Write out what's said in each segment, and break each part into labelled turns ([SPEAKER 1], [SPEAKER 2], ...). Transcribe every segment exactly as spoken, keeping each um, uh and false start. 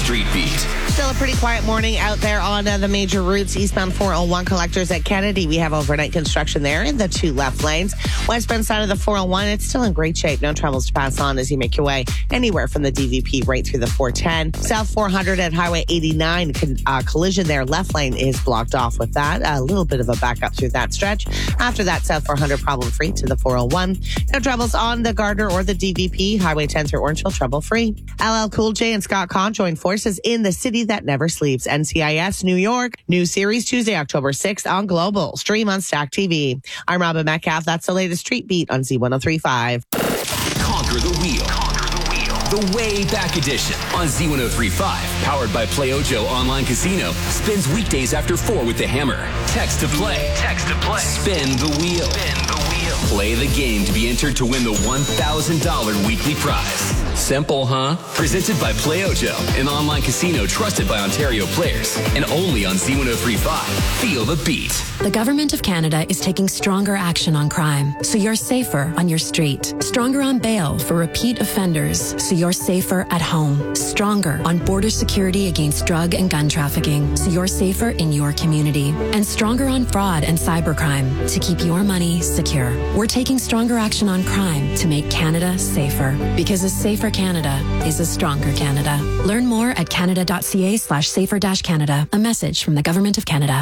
[SPEAKER 1] Street Beat.
[SPEAKER 2] Still a pretty quiet morning out there on uh, the major routes. Eastbound four oh one collectors at Kennedy. We have overnight construction there in the two left lanes. Westbound side of the four oh one, it's still in great shape. No troubles to pass on as you make your way anywhere from the D V P right through the four ten. South four hundred at Highway eighty-nine, uh, collision there. Left lane is blocked off with that. A little bit of a backup through that stretch. After that, South four hundred problem free to the four oh one. No troubles on the Gardner or the D V P. Highway ten through Orangeville, trouble free. L L Cool J and Scott Conn join forces in the city that never sleeps. N C I S New York. New series Tuesday, October sixth on Global. Stream on Stack T V. I'm Robin Metcalf. That's the latest Street Beat on Z ten thirty-five.
[SPEAKER 1] Conquer the wheel. Conquer the wheel. The way back edition on Z ten thirty-five. Powered by Play Ojo Online Casino. Spins weekdays after four with the hammer. Text to play. Text to play. Spin the wheel. Spin the wheel. Play the game to be entered to win the one thousand dollars weekly prize. Simple, huh? Presented by Play Ojo, an online casino trusted by Ontario players. And only on Z ten thirty-five. Feel the beat.
[SPEAKER 3] The Government of Canada is taking stronger action on crime, so you're safer on your street. Stronger on bail for repeat offenders, so you're safer at home. Stronger on border security against drug and gun trafficking, so you're safer in your community. And stronger on fraud and cybercrime, to keep your money secure. We're taking stronger action on crime to make Canada safer, because a safer Canada is a stronger Canada. Learn more at canada.ca slash safer dash Canada. A message from the Government of Canada.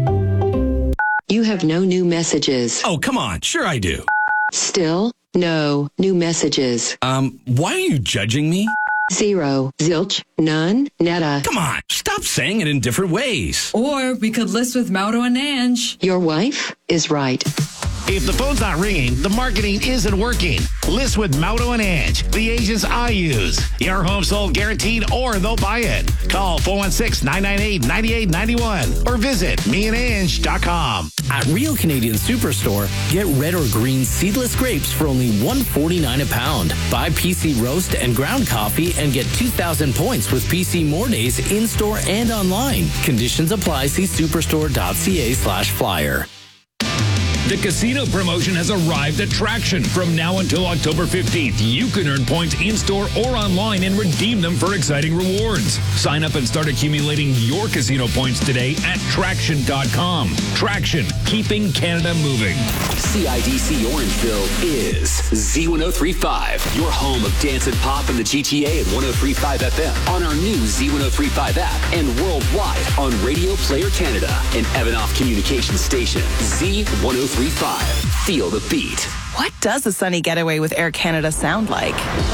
[SPEAKER 4] You have no new messages.
[SPEAKER 5] Oh, come on. Sure I do.
[SPEAKER 4] Still, no new messages.
[SPEAKER 5] Um, why are you judging me?
[SPEAKER 4] Zero, zilch, none, netta.
[SPEAKER 5] Come on. Stop saying it in different ways.
[SPEAKER 6] Or we could list with Maudo and Ange.
[SPEAKER 4] Your wife is right.
[SPEAKER 7] If the phone's not ringing, the marketing isn't working. List with Maudo and Ange, the agents I use. Your home sold guaranteed or they'll buy it. Call four one six, nine nine eight, nine eight nine one or visit me and ange dot com.
[SPEAKER 8] At Real Canadian Superstore, get red or green seedless grapes for only one forty-nine a pound. Buy P C roast and ground coffee and get two thousand points with P C More Days in-store and online. Conditions apply. See superstore.ca slash flyer.
[SPEAKER 9] The casino promotion has arrived at Traction. From now until October fifteenth, you can earn points in-store or online and redeem them for exciting rewards. Sign up and start accumulating your casino points today at Traction dot com. Traction, keeping Canada moving.
[SPEAKER 1] C I D C Orangeville is Z ten thirty-five, your home of dance and pop in the G T A at ten thirty-five F M, on our new Z ten thirty-five app, and worldwide on Radio Player Canada, an Evanoff communication station. Z ten thirty-five. Feel the beat.
[SPEAKER 10] What does a sunny getaway with Air Canada sound like?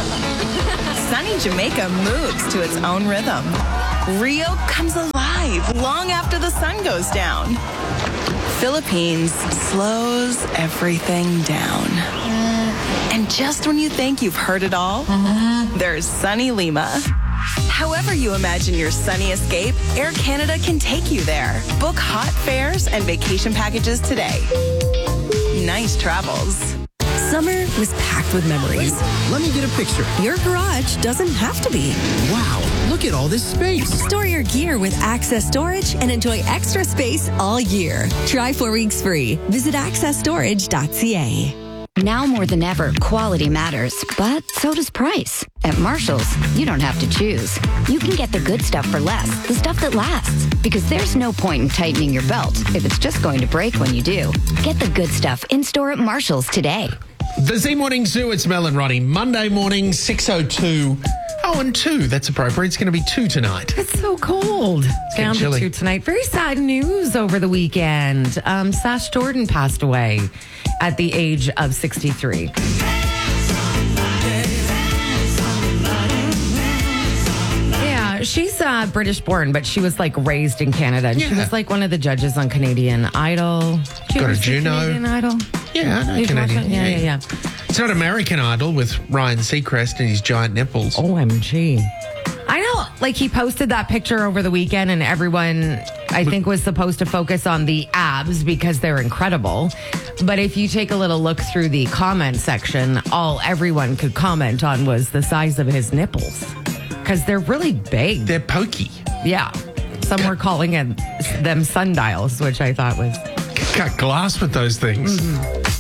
[SPEAKER 10] Sunny Jamaica moves to its own rhythm. Rio comes alive long after the sun goes down. Philippines slows everything down. And just when you think you've heard it all, there's sunny Lima. However you imagine your sunny escape, Air Canada can take you there. Book hot fares and vacation packages today. Nice travels.
[SPEAKER 11] Summer was packed with memories.
[SPEAKER 12] Let me get a picture.
[SPEAKER 11] Your garage doesn't have to be.
[SPEAKER 12] Wow, look at all this space.
[SPEAKER 11] Store your gear with Access Storage and enjoy extra space all year. Try four weeks free. Visit access storage dot c a.
[SPEAKER 13] Now more than ever, quality matters, but so does price. At Marshall's, you don't have to choose. You can get the good stuff for less, the stuff that lasts. Because there's no point in tightening your belt if it's just going to break when you do. Get the good stuff in-store at Marshall's today.
[SPEAKER 14] The Z Morning Zoo, it's Mel and Ronnie. Monday morning, six oh two. Oh, and two. That's appropriate. It's going to be two tonight.
[SPEAKER 15] It's so cold. It's down to two tonight. Very sad news over the weekend. Um, Sash Jordan passed away at the age of sixty-three. Yeah, she's uh, British born, but she was like raised in Canada. And yeah. She was like one of the judges on Canadian Idol. She
[SPEAKER 14] Got a Juno.
[SPEAKER 15] Canadian Idol.
[SPEAKER 14] Yeah, I know
[SPEAKER 15] You've
[SPEAKER 14] Canadian.
[SPEAKER 15] Yeah, yeah, yeah.
[SPEAKER 14] It's not American Idol with Ryan Seacrest and his giant nipples.
[SPEAKER 15] O M G. I know, like he posted that picture over the weekend and everyone, I think, was supposed to focus on the abs because they're incredible. But if you take a little look through the comment section, all everyone could comment on was the size of his nipples because they're really big.
[SPEAKER 14] They're pokey.
[SPEAKER 15] Yeah. Some were calling it them sundials, which I thought was...
[SPEAKER 14] Cut glass with those things.
[SPEAKER 15] Mm-hmm.